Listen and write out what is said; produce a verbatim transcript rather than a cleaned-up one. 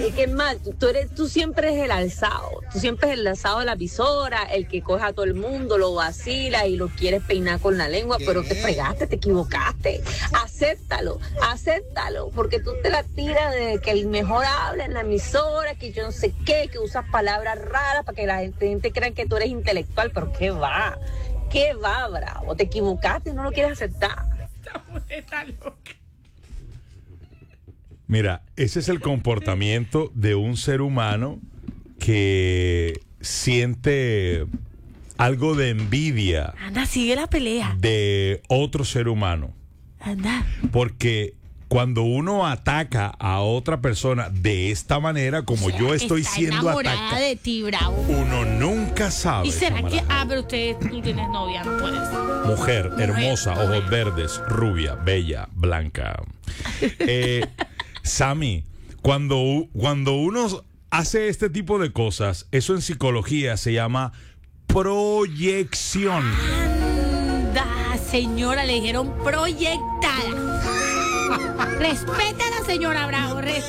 Es que es más, tú, tú eres, tú siempre eres el alzado, tú siempre eres el alzado de la visora, el que coge a todo el mundo, lo vacila y lo quieres peinar con la lengua, pero te fregaste, te equivocaste, acéptalo, acéptalo, porque tú te la tiras de que el mejor habla en la emisora, que yo no sé qué, que usas palabras raras para que la gente, gente crea que tú eres intelectual, pero qué va, qué va, bravo, te equivocaste y no lo quieres aceptar. Esta mujer está loca. Mira, ese es el comportamiento de un ser humano que siente algo de envidia Anda, sigue la pelea. de otro ser humano. Anda. Porque cuando uno ataca a otra persona de esta manera, como O sea, yo estoy está siendo enamorada atacado, de ti, bravo. uno nunca sabe. ¿Y será que, camarada. ah, pero usted, tú tienes novia, no puedes? Mujer, hermosa, mujer. ojos verdes, rubia, bella, blanca. Eh, Sammy, cuando, u- cuando uno hace este tipo de cosas, eso en psicología se llama proyección. Anda, señora, le dijeron proyectada. Respete a la señora Bravo, respete.